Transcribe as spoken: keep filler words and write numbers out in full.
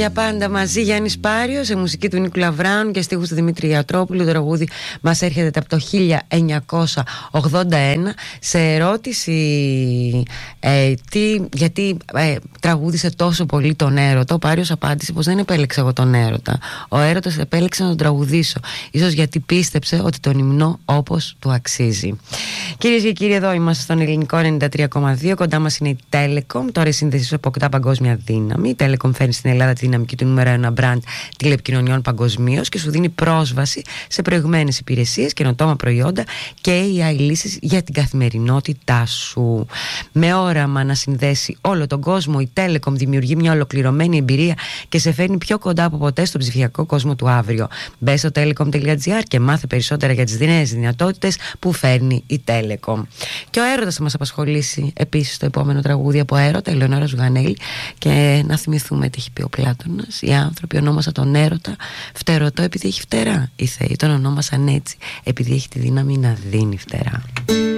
Για πάντα μαζί, Γιάννης Πάριος, σε μουσική του Νίκου Λαβράνου και στίχους του Δημήτρη Ιατρόπουλου. Το τραγούδι μας έρχεται από το χίλια εννιακόσια ογδόντα ένα. Σε ερώτηση ε, τι, γιατί ε, τραγούδισε τόσο πολύ τον έρωτα, ο Πάριος απάντησε πως δεν επέλεξα εγώ τον έρωτα. Ο έρωτας επέλεξε να τον τραγουδήσω. Ίσως γιατί πίστεψε ότι τον υμνώ όπως του αξίζει. Κυρίες και κύριοι, εδώ είμαστε στον Ελληνικό ενενήντα τρία κόμμα δύο. Κοντά μας είναι η Telecom. Τώρα η σύνδεση σου αποκτά παγκόσμια δύναμη. Η Telecom φέρνει στην Ελλάδα τη δυναμική του νούμερο ένα μπραντ τηλεπικοινωνιών παγκοσμίως και σου δίνει πρόσβαση σε προηγμένες υπηρεσίες, καινοτόμα προϊόντα και έι άι λύσεις για την καθημερινότητά σου. Με όραμα να συνδέσει όλο τον κόσμο, η Telecom δημιουργεί μια ολοκληρωμένη εμπειρία και σε φέρνει πιο κοντά από ποτέ στον ψηφιακό κόσμο του αύριο. Μπες στο telecom τελεία gr και μάθε περισσότερα για τις νέες δυνατότητες που φέρνει η Telecom. Και ο έρωτας θα μας απασχολήσει επίσης στο επόμενο τραγούδι από έρωτα, η Ελεονόρα Ζουγανέλη. Και να θυμηθούμε τι έχει πει ο Πλάτωνας. Οι άνθρωποι ονόμασαν τον έρωτα φτερωτό επειδή έχει φτερά. Οι θεοί τον ονόμασαν έτσι επειδή έχει τη δύναμη να δίνει φτερά.